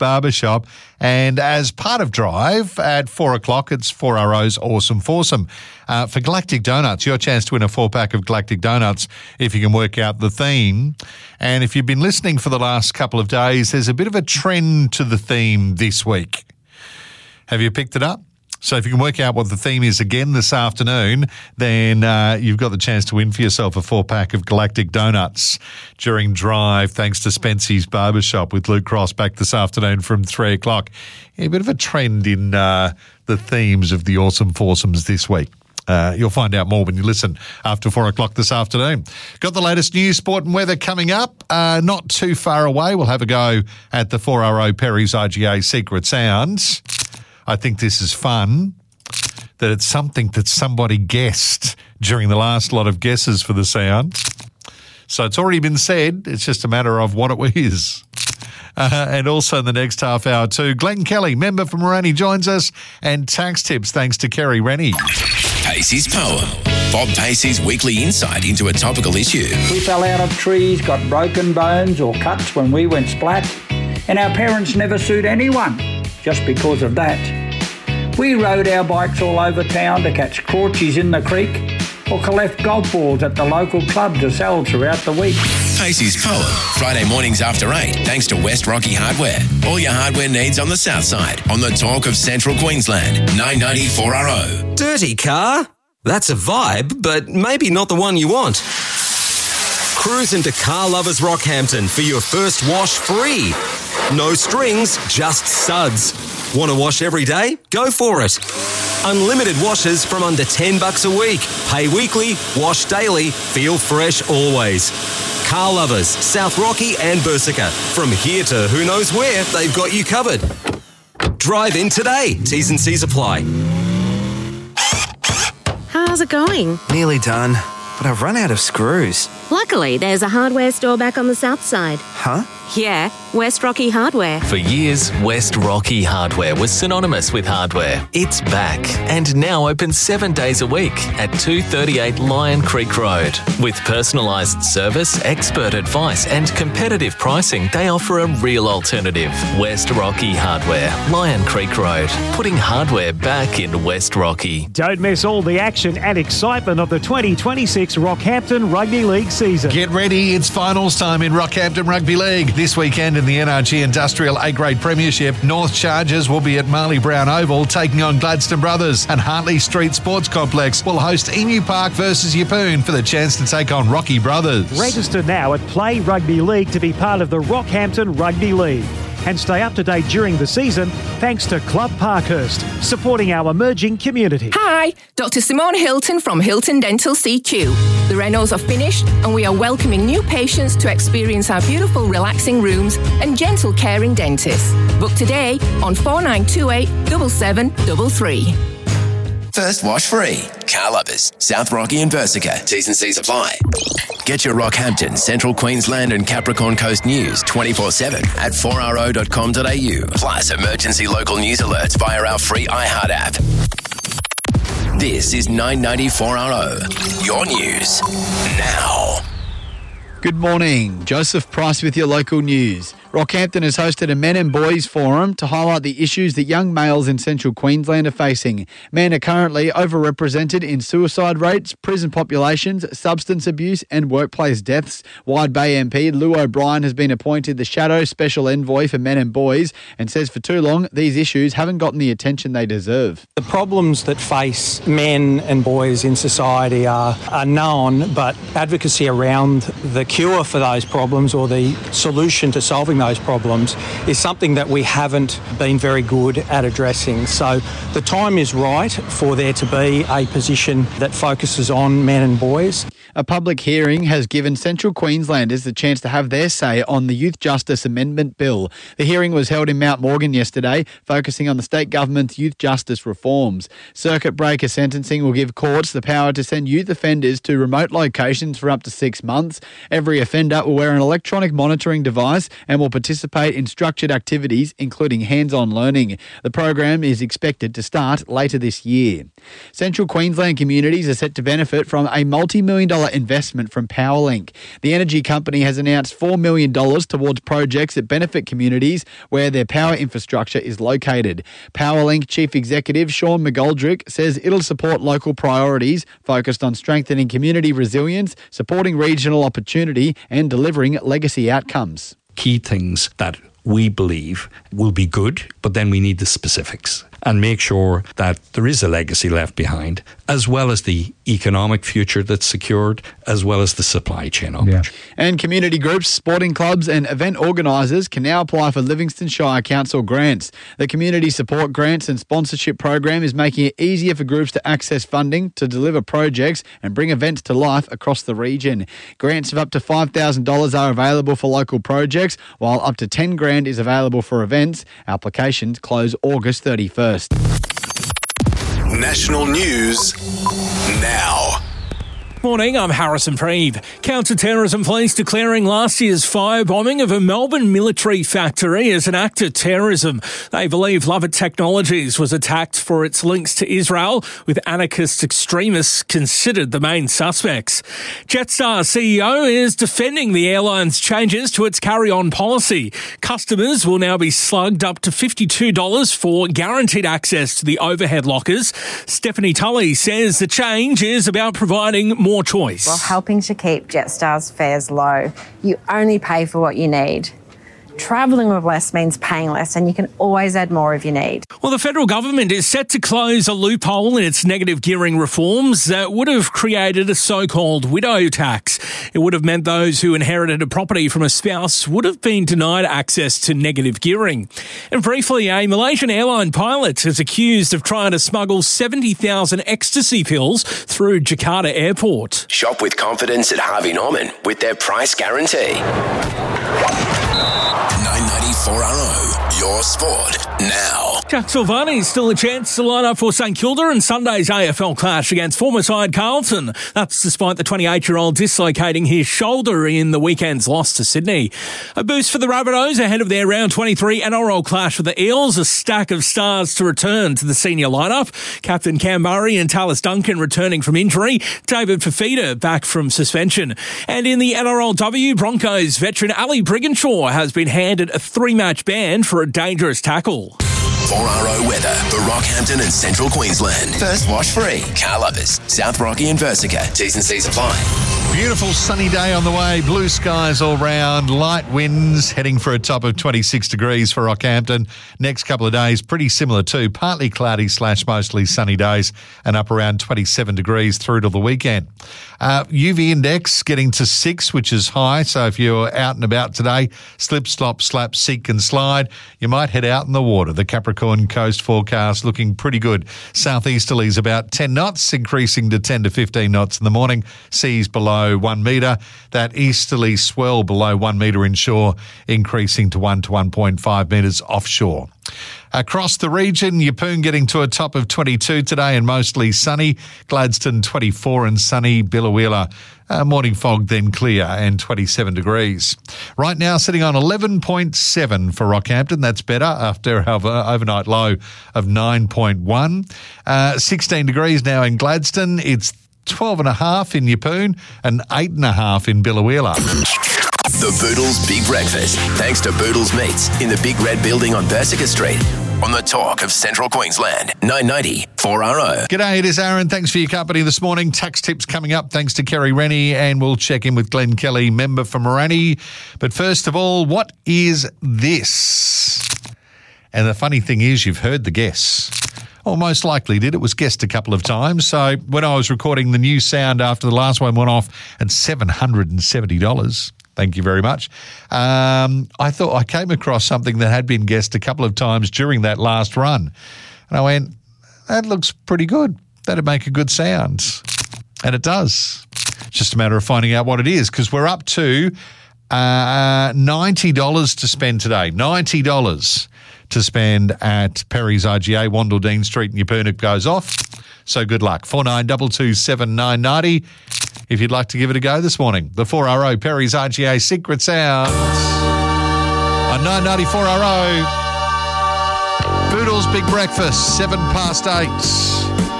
Barbershop. And as part of Drive at 4 o'clock, it's 4RO's Awesome Foursome. For Galactic Donuts, your chance to win a 4-pack of Galactic Donuts if you can work out the theme. And if you've been listening for the last couple of days, there's a bit of a trend to the theme this week. Have you picked it up? So if you can work out what the theme is again this afternoon, then you've got the chance to win for yourself a 4-pack of Galactic Donuts during Drive, thanks to Spency's Barbershop with Luke Cross back this afternoon from 3 o'clock. Yeah, a bit of a trend in the themes of the Awesome Foursomes this week. You'll find out more when you listen after 4 o'clock this afternoon. Got the latest news, sport and weather coming up. Not too far away. We'll have a go at the 4RO Perry's IGA Secret Sounds. I think this is fun, that it's something that somebody guessed during the last lot of guesses for the sound. So it's already been said. It's just a matter of what it is. And also in the next half hour too, Glenn Kelly, member for Moranni, joins us, and tax tips thanks to Kerry Rennie. Pacey's Poem. Bob Pacey's weekly insight into a topical issue. We fell out of trees, got broken bones or cuts when we went splat, and our parents never sued anyone just because of that. We rode our bikes all over town to catch crawchies in the creek or collect golf balls at the local club to sell throughout the week. Pacey's Poem. Friday mornings after 8, thanks to West Rocky Hardware. All your hardware needs on the south side. On the talk of Central Queensland. 990 4RO. Dirty car? That's a vibe, but maybe not the one you want. Cruise into Car Lovers Rockhampton for your first wash free. No strings, just suds. Want to wash every day? Go for it. Unlimited washes from under $10 a week. Pay weekly, wash daily, feel fresh always. Car Lovers, South Rocky and Bersica. From here to who knows where, they've got you covered. Drive in today. T's and C's apply. How's it going? Nearly done, but I've run out of screws. Luckily, there's a hardware store back on the south side. Huh? Yeah, West Rocky Hardware. For years, West Rocky Hardware was synonymous with hardware. It's back and now open 7 days a week at 238 Lion Creek Road. With personalised service, expert advice and competitive pricing, they offer a real alternative. West Rocky Hardware, Lion Creek Road, putting hardware back in West Rocky. Don't miss all the action and excitement of the 2026 Rockhampton Rugby League season. Get ready, it's finals time in Rockhampton Rugby League. This weekend in the NRG Industrial A-Grade Premiership, North Chargers will be at Marley Brown Oval taking on Gladstone Brothers, and Hartley Street Sports Complex will host Emu Park versus Yeppoon for the chance to take on Rocky Brothers. Register now at Play Rugby League to be part of the Rockhampton Rugby League. And stay up to date during the season thanks to Club Parkhurst, supporting our emerging community. Hi, Dr. Simone Hilton from Hilton Dental CQ. The renos are finished and we are welcoming new patients to experience our beautiful relaxing rooms and gentle caring dentists. Book today on 4928 7733. First wash free. Car Lovers, South Rocky and Bersica. T's and C's apply. Get your Rockhampton, Central Queensland and Capricorn Coast news 24/7 at 4RO.com.au. Plus emergency local news alerts via our free iHeart app. This is 990 4RO. Your news now. Good morning. Joseph Price with your local news. Rockhampton has hosted a men and boys forum to highlight the issues that young males in central Queensland are facing. Men are currently overrepresented in suicide rates, prison populations, substance abuse and workplace deaths. Wide Bay MP Lou O'Brien has been appointed the Shadow Special Envoy for Men and Boys and says for too long these issues haven't gotten the attention they deserve. The problems that face men and boys in society are known, but advocacy around the cure for those problems or the solution to solving those problems is something that we haven't been very good at addressing. So the time is right for there to be a position that focuses on men and boys. A public hearing has given Central Queenslanders the chance to have their say on the Youth Justice Amendment Bill. The hearing was held in Mount Morgan yesterday, focusing on the state government's youth justice reforms. Circuit breaker sentencing will give courts the power to send youth offenders to remote locations for up to 6 months. Every offender will wear an electronic monitoring device and will participate in structured activities, including hands-on learning. The program is expected to start later this year. Central Queensland communities are set to benefit from a multi-million-dollar investment from Powerlink. The energy company has announced $4 million towards projects that benefit communities where their power infrastructure is located. Powerlink Chief Executive Sean McGoldrick says it'll support local priorities focused on strengthening community resilience, supporting regional opportunity and delivering legacy outcomes. Key things that we believe will be good, but then we need the specifics and make sure that there is a legacy left behind, as well as the economic future that's secured, as well as the supply chain opportunity. Yeah. And community groups, sporting clubs and event organisers can now apply for Livingston Shire Council grants. The Community Support Grants and Sponsorship Program is making it easier for groups to access funding to deliver projects and bring events to life across the region. Grants of up to $5,000 are available for local projects, while up to $10,000 is available for events. Applications close August 31st. National news now. Morning, I'm Harrison Preeve. Counter-terrorism police declaring last year's firebombing of a Melbourne military factory as an act of terrorism. They believe Lovett Technologies was attacked for its links to Israel, with anarchist extremists considered the main suspects. Jetstar CEO is defending the airline's changes to its carry-on policy. Customers will now be slugged up to $52 for guaranteed access to the overhead lockers. Stephanie Tully says the change is about providing more choice. While helping to keep Jetstar's fares low, you only pay for what you need. Travelling with less means paying less, and you can always add more if you need. Well, the federal government is set to close a loophole in its negative gearing reforms that would have created a so-called widow tax. It would have meant those who inherited a property from a spouse would have been denied access to negative gearing. And briefly, a Malaysian airline pilot is accused of trying to smuggle 70,000 ecstasy pills through Jakarta Airport. Shop with confidence at Harvey Norman with their price guarantee. 994RO, your sport now. Jack Silvani's still a chance to line up for St Kilda in Sunday's AFL clash against former side Carlton. That's despite the 28-year-old dislocating his shoulder in the weekend's loss to Sydney. A boost for the Rabbitohs ahead of their round 23 NRL clash with the Eels. A stack of stars to return to the senior lineup. Captain Cam Murray and Tallis Duncan returning from injury. David Fafita back from suspension. And in the NRLW, Broncos veteran Ali Brigginshaw has been handed a 3-match ban for a dangerous tackle. 4RO weather for Rockhampton and Central Queensland. First wash free. Carl Uppers, South Rocky and Versica. T's and C's apply. Beautiful sunny day on the way. Blue skies all round. Light winds heading for a top of 26 degrees for Rockhampton. Next couple of days, pretty similar too. Partly cloudy / mostly sunny days and up around 27 degrees through to the weekend. UV index getting to 6, which is high. So if you're out and about today, slip, slop, slap, seek and slide, you might head out in the water. The Capricorn Coast forecast looking pretty good. Southeasterlies about 10 knots, increasing to 10 to 15 knots in the morning. Seas below 1 metre. That easterly swell below 1 metre inshore, increasing to 1 to 1.5 metres offshore. Across the region, Yeppoon getting to a top of 22 today and mostly sunny. Gladstone 24 and sunny. Biloela morning fog then clear and 27 degrees. Right now sitting on 11.7 for Rockhampton. That's better after our overnight low of 9.1. 16 degrees now in Gladstone. It's 12.5 in Yeppoon and 8.5 in Biloela. The Boodles Big Breakfast. Thanks to Boodles Meats in the Big Red Building on Versica Street. On the talk of Central Queensland, 990 4RO. G'day, it is Aaron. Thanks for your company this morning. Tax tips coming up thanks to Kerry Rennie, and we'll check in with Glenn Kelly, member for Morani. But first of all, what is this? And the funny thing is, you've heard the guess. Or most likely did. It was guessed a couple of times. So when I was recording the new sound after the last one went off at $770, thank you very much, I thought I came across something that had been guessed a couple of times during that last run. And I went, that looks pretty good. That'd make a good sound. And it does. It's just a matter of finding out what it is, because we're up to $90 to spend today. $90 to spend at Perry's RGA, Wandle Street in Yeppoon. It goes off. So good luck. 49227990 if you'd like to give it a go this morning. The 4RO Perry's RGA Secret Sounds on 994RO. Boodles Big Breakfast, 8:07.